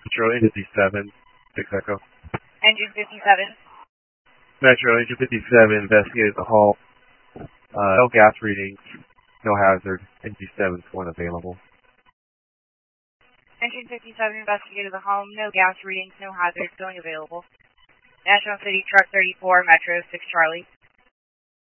Metro Engine 57, 6 Echo. Engine 57. Metro Engine 57 investigated the hall. No gas readings, no hazard. Engine 7's one available. Engine 57 investigated the home. No gas readings, no hazards, going available. National City Truck 34, Metro 6 Charlie.